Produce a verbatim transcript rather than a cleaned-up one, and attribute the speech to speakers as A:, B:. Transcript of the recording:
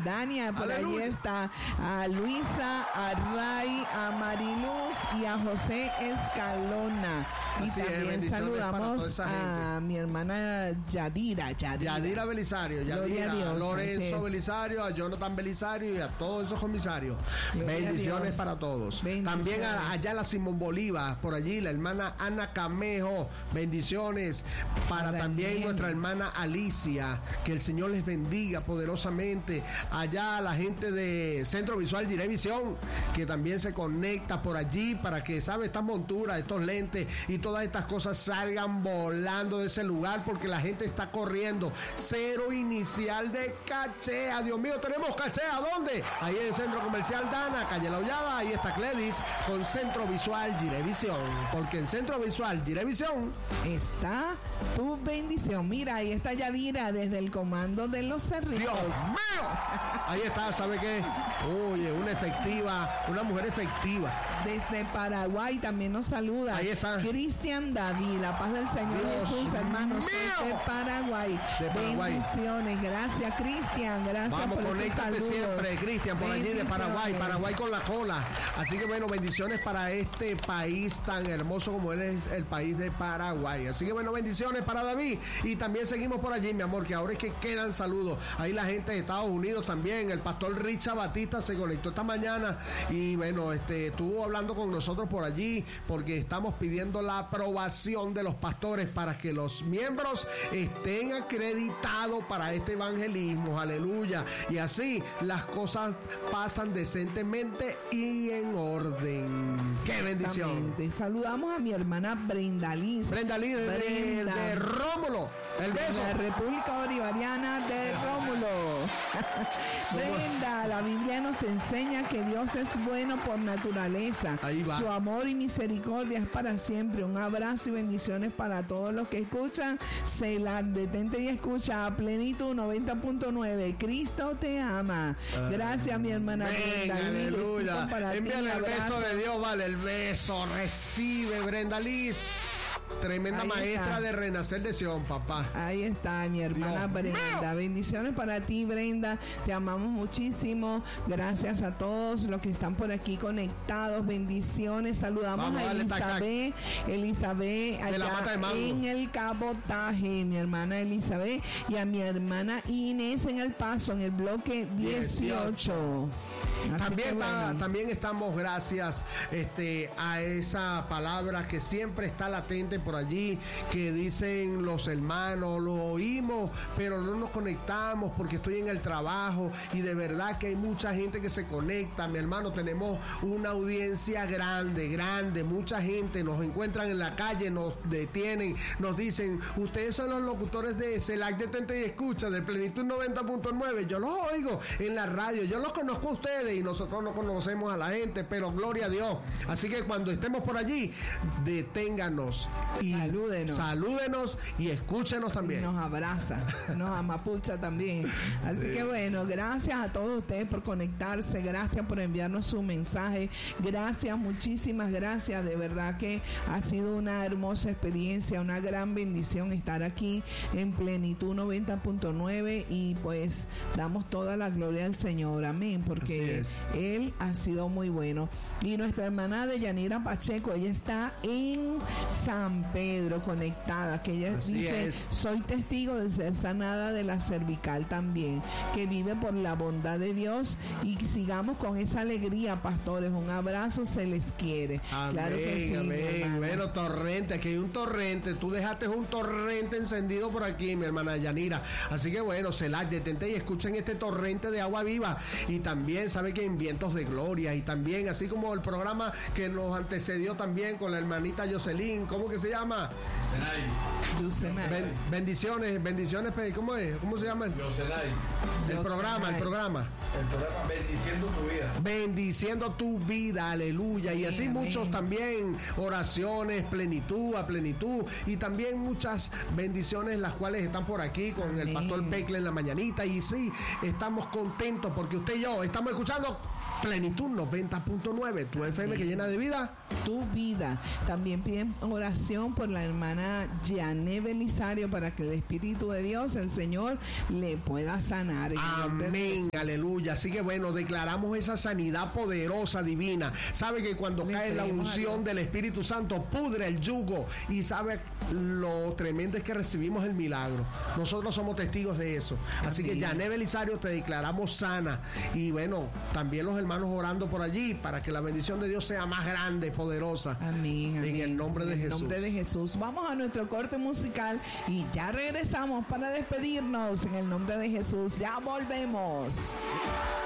A: Jordania, por
B: Aleluya.
A: ahí está a Luisa, a Ray, a Mariluz y a José Escalona. Y
B: Así es,
A: también
B: bendiciones para toda
A: saludamos
B: esa
A: a mi hermana Yadira, Yadira.
B: Yadira Belisario,
A: Gloria
B: Yadira,
A: a Dios, así
B: Lorenzo
A: es.
B: Belisario, a Jonathan Belisario y a todos esos comisarios.
A: Gloria a
B: Bendiciones
A: Dios.
B: para todos.
A: Bendiciones.
B: También a, allá la Simón Bolívar, por allí la hermana Ana Camejo. Bendiciones para
A: A
B: también
A: Daniel.
B: nuestra hermana Alicia. Que el Señor les bendiga poderosamente. Allá la gente de Centro Visual Direvisión, que también se conecta por allí para que, ¿sabe? Estas monturas, estos lentes y todas estas cosas salgan volando de ese lugar porque la gente está corriendo. Cero inicial de caché. Ah, Dios mío, tenemos caché. ¿A dónde? Ahí en el Centro Comercial Dana, calle La Hollada. Ahí está Cledis con Centro Visual Direvisión. Porque en Centro Visual Direvisión
A: Está tu bendición. Mira, ahí está Yadira desde el comando de los cerritos.
B: ¡Dios mío! Ahí está, ¿sabe qué? Oye, una efectiva, una mujer efectiva.
A: Desde Paraguay también nos saluda.
B: Ahí está.
A: Cristian David, la paz del Señor
B: Dios
A: Jesús, hermanos, soy
B: mío.
A: de Paraguay.
B: De Paraguay.
A: Bendiciones, gracias Cristian, gracias
B: Vamos,
A: por esos
B: conéctate
A: saludos.
B: siempre, Cristian, por allí de Paraguay,
A: Bendiciones.
B: Paraguay con la cola. Así que bueno, bendiciones para este país tan hermoso como él es el país de Paraguay. Así que bueno, bendiciones para David. Y también seguimos por allí, mi amor, que ahora es que quedan saludos. Ahí la gente de Estados Unidos también. El pastor Richard Batista se conectó esta mañana y bueno, este estuvo hablando con nosotros por allí porque estamos pidiendo la aprobación de los pastores para que los miembros estén acreditados para este evangelismo. Aleluya. Y así las cosas pasan decentemente y en orden. ¡Qué bendición!
A: Exactamente. Saludamos a mi hermana Brenda Liz.
B: Brenda Liz de,
A: Brenda.
B: de Rómulo. El beso.
A: De la República Bolivariana de Rómulo. Brenda, la Biblia nos enseña que Dios es bueno por naturaleza.
B: Ahí va.
A: Su amor y misericordia es para siempre. Un abrazo y bendiciones para todos los que escuchan. Selah, detente y escucha a Plenitud noventa punto nueve. Cristo te ama. Gracias, mi hermana
B: Venga,
A: Brenda. Un
B: aleluya.
A: besito para ti,
B: Envíale el
A: abrazo.
B: beso de Dios, vale, el beso. Recibe, Brenda Liz. Tremenda
A: Ahí
B: maestra
A: está.
B: de Renacer de Sion, papá.
A: Ahí está mi hermana
B: Dios
A: Brenda.
B: mío.
A: Bendiciones para ti, Brenda. Te amamos muchísimo. Gracias a todos los que están por aquí conectados. Bendiciones. Saludamos
B: Vamos,
A: a
B: dale,
A: Elizabeth. Elizabeth
B: De la Mata de
A: allá
B: Mango.
A: en el cabotaje. Mi hermana Elizabeth y a mi hermana Inés en El Paso, en el bloque dieciocho. Así
B: También,
A: que
B: va-
A: bueno.
B: también estamos gracias este, a esa palabra que siempre está latente por allí, que dicen los hermanos, lo oímos, pero no nos conectamos porque estoy en el trabajo y de verdad que hay mucha gente que se conecta, mi hermano, tenemos una audiencia grande, grande, mucha gente, nos encuentran en la calle, nos detienen, nos dicen, ustedes son los locutores de Selah Detente y Escucha, de Plenitud noventa punto nueve, yo los oigo en la radio, yo los conozco a ustedes y nosotros no conocemos a la gente, pero gloria a Dios. Así que cuando estemos por allí, deténganos y
A: Salúdenos.
B: salúdenos y escúchenos también.
A: Nos abraza, nos amapucha también. Así que bueno, gracias a todos ustedes por conectarse, gracias por enviarnos su mensaje, gracias, muchísimas gracias, de verdad que ha sido una hermosa experiencia, una gran bendición estar aquí en Plenitud noventa punto nueve y pues damos toda la gloria al Señor, amén, porque
B: Así es.
A: Él ha sido muy bueno. Y nuestra hermana de Yanira Pacheco, ella está en San Pedro conectada, que ella
B: Así
A: dice,
B: es.
A: soy testigo de ser sanada de la cervical también, que vive por la bondad de Dios y sigamos con esa alegría, pastores, un abrazo, se les quiere.
B: Amén,
A: Claro que sí, mi
B: amén.
A: hermana.
B: Bueno, torrente, aquí hay un torrente. Tú dejaste un torrente encendido por aquí, mi hermana Yanira. Así que bueno, Selah, detente y escuchen este torrente de agua viva. Y también, sabe que en vientos de gloria. Y también, así como el programa que nos antecedió también con la hermanita Jocelyn, ¿cómo que se llama?
A: Yusenay.
B: Ben- bendiciones, bendiciones, pe- ¿cómo es? ¿Cómo se llama? El,
C: Yosenay,
B: el programa, el programa.
C: el programa Bendiciendo tu vida.
B: Bendiciendo tu vida, aleluya. Y así
A: Amén.
B: muchos también, oraciones, plenitud, a plenitud. Y también muchas bendiciones, las cuales están por aquí con el
A: Amén.
B: pastor Becle en la mañanita. Y sí, estamos contentos porque usted y yo estamos escuchando Plenitud noventa punto nueve, tu F M que llena de vida.
A: Tu vida. También piden oración por la hermana Yané Belisario para que el Espíritu de Dios, el Señor, le pueda sanar.
B: Amén, aleluya. Así que bueno, declaramos esa sanidad poderosa, divina. Sabe que cuando le cae la unción del Espíritu Santo, pudre el yugo. Y sabe lo tremendo es que recibimos el milagro. Nosotros somos testigos de eso. Así Amén. Que Yané Belisario, te declaramos sana. Y bueno, también los hermanos orando por allí para que la bendición de Dios sea más grande, poderosa.
A: Amén, amén.
B: En el nombre de
A: en el
B: Jesús.
A: nombre de Jesús. Vamos a nuestro corte musical y ya regresamos para despedirnos en el nombre de Jesús. Ya volvemos.